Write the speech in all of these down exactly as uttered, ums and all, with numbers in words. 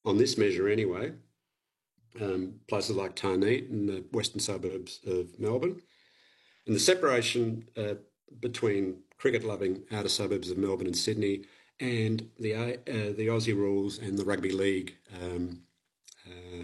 on this measure anyway, um, places like Tarneet in the western suburbs of Melbourne. And the separation uh, between cricket-loving outer suburbs of Melbourne and Sydney and the uh, the Aussie rules and the rugby league um, uh,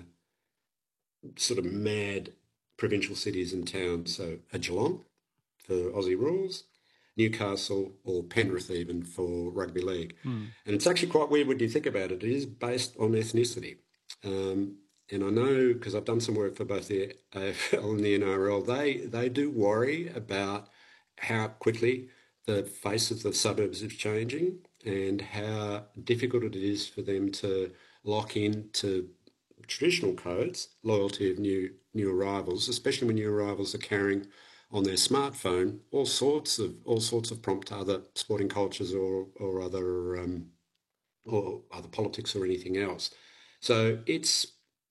sort of mad provincial cities and towns. So a Geelong for Aussie rules, Newcastle or Penrith even for rugby league. Mm. And it's actually quite weird when you think about it. It is based on ethnicity. Um, and I know, because I've done some work for both the A F L and the N R L, they, they do worry about how quickly the face of the suburbs is changing and how difficult it is for them to lock in to traditional codes, loyalty of new new arrivals, especially when new arrivals are carrying on their smartphone all sorts of all sorts of prompt to other sporting cultures or or other um, or other politics or anything else. So it's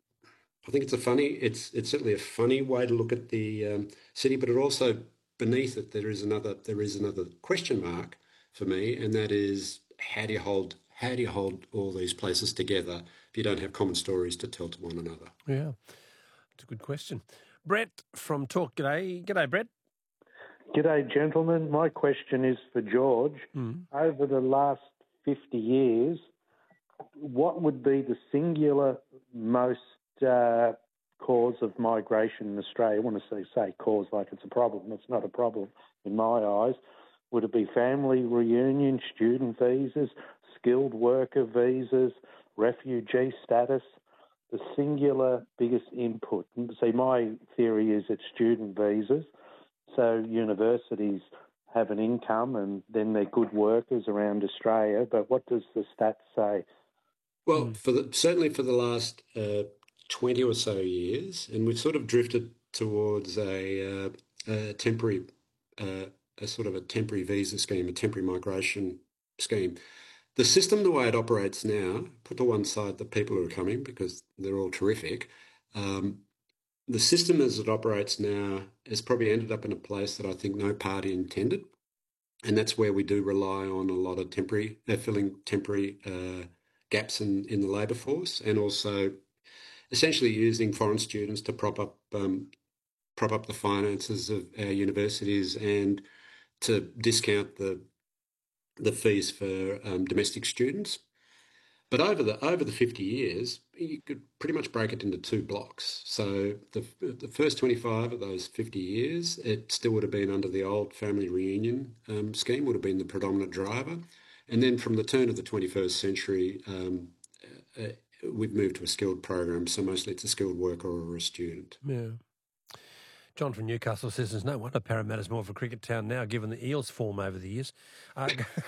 I think it's a funny it's it's certainly a funny way to look at the um, city, but it also beneath it there is another there is another question mark for me, and that is how do you hold how do you hold all these places together if you don't have common stories to tell to one another? Yeah, it's a good question. Brett from Talk. G'day, g'day, Brett. G'day, gentlemen. My question is for George. Mm. Over the last fifty years, what would be the singular most uh, cause of migration in Australia? I want to say, say cause like it's a problem. It's not a problem in my eyes. Would it be family reunion, student visas, skilled worker visas, refugee status? The singular biggest input. See, my theory is it's student visas. So universities have an income and then they're good workers around Australia. But what does the stats say? Well, mm. for the, certainly for the last uh, twenty or so years, and we've sort of drifted towards a, uh, a temporary, uh, a sort of a temporary visa scheme, a temporary migration scheme. The system, the way it operates now, put to one side the people who are coming because they're all terrific. Um, the system as it operates now has probably ended up in a place that I think no party intended, and that's where we do rely on a lot of temporary, uh, filling temporary uh, gaps in, in the labour force, and also essentially using foreign students to prop up um, prop up the finances of our universities and to discount the the fees for um, domestic students. But over the over the fifty years, you could pretty much break it into two blocks. So the the first twenty-five of those fifty years, it still would have been under the old family reunion um, scheme, would have been the predominant driver. And then from the turn of the twenty-first century, um, uh, we've moved to a skilled program. So mostly it's a skilled worker or a student. Yeah. John from Newcastle says there's no wonder Parramatta's more of a cricket town now, given the Eels' form over the years. Uh,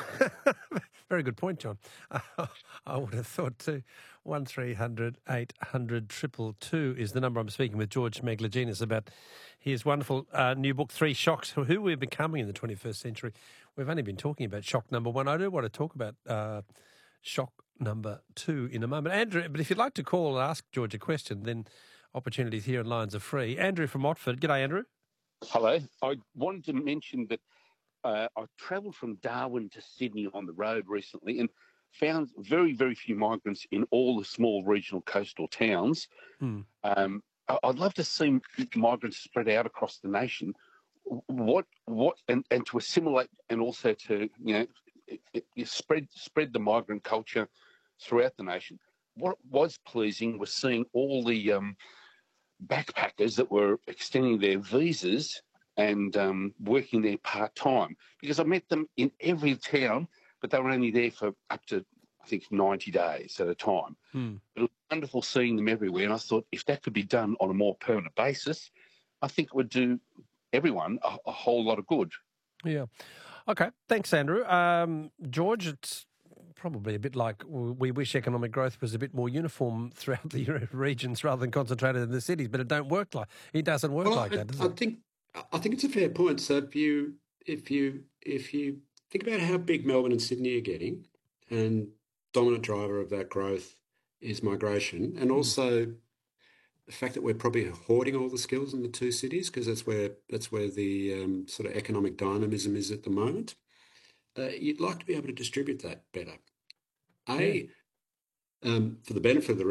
very good point, John. Uh, I would have thought too. one three hundred eight hundred two two two is the number. I'm speaking with George Megalogenis about his wonderful uh, new book, Three Shocks, Who We're Becoming in the twenty-first Century. We've only been talking about shock number one. I do want to talk about uh, shock number two in a moment. Andrew, but if you'd like to call and ask George a question, then opportunities here and lines are free. Andrew from Watford. G'day, Andrew. Hello. I wanted to mention that uh, I travelled from Darwin to Sydney on the road recently and found very, very few migrants in all the small regional coastal towns. Hmm. Um, I'd love to see migrants spread out across the nation. What, what, and, and to assimilate and also to, you know, it, it spread spread the migrant culture throughout the nation. What was pleasing was seeing all the um, backpackers that were extending their visas and um, working there part-time, because I met them in every town, but they were only there for up to, I think, ninety days at a time. Hmm. But it was wonderful seeing them everywhere, and I thought if that could be done on a more permanent basis, I think it would do everyone a, a whole lot of good. Yeah. Okay. Thanks, Andrew. Um, George, it's probably a bit like we wish economic growth was a bit more uniform throughout the regions rather than concentrated in the cities, but it don't work like it doesn't work well, like I, that, does I it? think I think it's a fair point. So if you if you if you think about how big Melbourne and Sydney are getting, and dominant driver of that growth is migration, and also the fact that we're probably hoarding all the skills in the two cities because that's where that's where the um, sort of economic dynamism is at the moment. Uh, you'd like to be able to distribute that better. A, Yeah. um, for the benefit of the